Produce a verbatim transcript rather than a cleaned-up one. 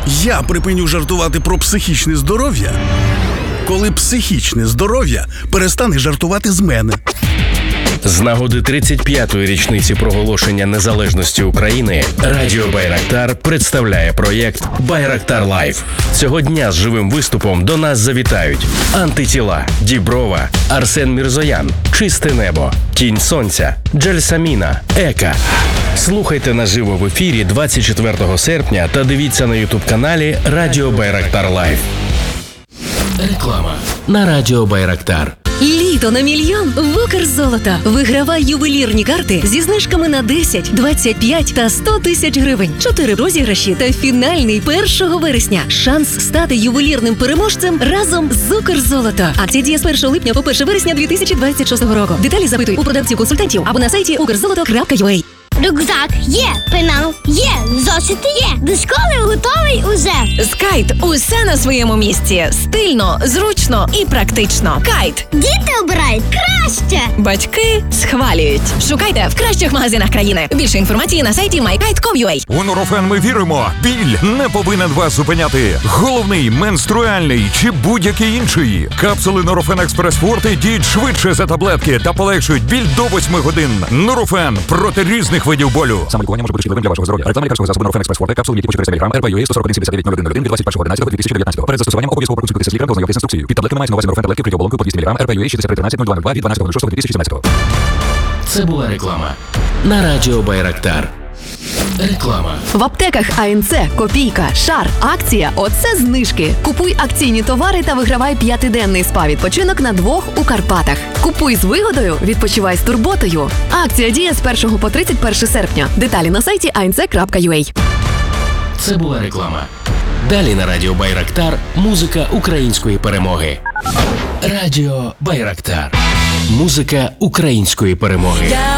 Я припиню жартувати про психічне здоров'я, коли психічне здоров'я перестане жартувати з мене. З нагоди тридцять п'ятої річниці проголошення незалежності України Радіо Байрактар представляє проєкт «Байрактар Лайв». Цього дня з живим виступом до нас завітають Антитіла, Діброва, Арсен Мірзоян, Чисте небо, Тінь сонця, Джельсаміна, Ека. Слухайте наживо в ефірі двадцять четвертого серпня та дивіться на ютуб-каналі Радіо Байрактар Лайв. Реклама на Радіо Байрактар. Літо на мільйон в Укрзолото. Вигравай ювелірні карти зі знижками на десять, двадцять п'ять та сто тисяч гривень. Чотири розіграші та фінальний першого вересня. Шанс стати ювелірним переможцем разом з Укрзолото. Акція діє з першого липня по перше вересня дві тисячі двадцять шостого року. Деталі запитуй у продавців-консультантів або на сайті укрзолото крапка ю а. Рюкзак є, пенал є, зошити є. До школи готовий уже. З Кайт усе на своєму місці. Стильно, зручно і практично. Кайт. Діти обирають краще. Батьки схвалюють. Шукайте в кращих магазинах країни. Більше інформації на сайті май кайт крапка ком крапка ю а. У Нурофен ми віримо. Біль не повинен вас зупиняти. Головний, менструальний чи будь-який інший. Капсули Нурофен Експрес Форте діють швидше за таблетки та полегшують біль до восьми годин. Нурофен проти різних видів болю. Самолікування може бути шкідливим для вашого здоров'я. Реклама лікарського засобу Нурофен Експрес Форте, капсули, які по чотириста міліграмів, ар пі ю ей сто сорок один сімдесят дев'ять нуль один нуль один від двадцять першого одинадцятого дві тисячі дев'ятнадцятого. Перед застосуванням обов'язково проконсультуйтеся з лікарем, ознайомтесь з інструкцією. Під таблетками мається на увазі Нурофен таблетки вкриті оболонкою по двісті міліграмів, ар пі ю ей шістдесят три тринадцять нуль два нуль два від дванадцятого шостого дві тисячі сімнадцятого. Це була реклама на Радіо Байрактар. Реклама. В аптеках АНЦ, Копійка, Шар, акція «Оце знижки». Купуй акційні товари та вигравай п'ятиденний спа-відпочинок на двох у Карпатах. Купуй з вигодою, відпочивай з турботою. Акція діє з першого по тридцять перше серпня. Деталі на сайті ей ен це крапка ю а. Це була реклама. Далі на Радіо Байрактар музика української перемоги. Радіо Байрактар. Музика української перемоги.